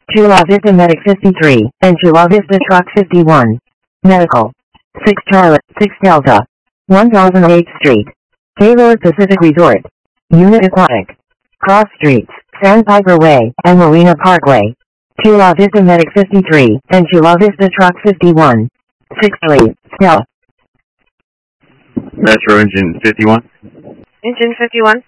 Chula Vista Medic 53, and Chula Vista Truck 51. Medical. 6 Charlotte, 6 Delta. 1008th Street. Gaylord Pacific Resort. Unit Aquatic. Cross Streets, Sandpiper Way, and Marina Parkway. Chula Vista Medic 53, and Chula Vista Truck 51. 6 Lee, Stella. Metro Engine 51. Engine 51.